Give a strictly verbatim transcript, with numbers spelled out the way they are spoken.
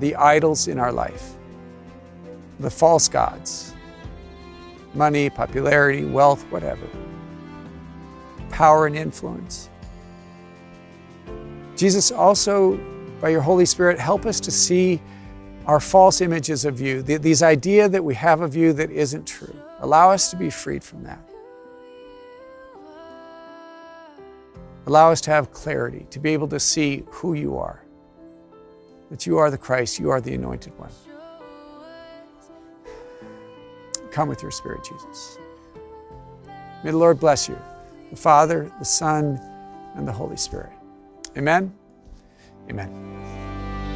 the idols in our life, the false gods, money, popularity, wealth, whatever, power and influence. Jesus, also, by your Holy Spirit, help us to see our false images of you, the, these ideas that we have of you that isn't true. Allow us to be freed from that. Allow us to have clarity, to be able to see who you are, that you are the Christ, you are the Anointed One. Come with your Spirit, Jesus. May the Lord bless you, the Father, the Son, and the Holy Spirit. Amen? Amen.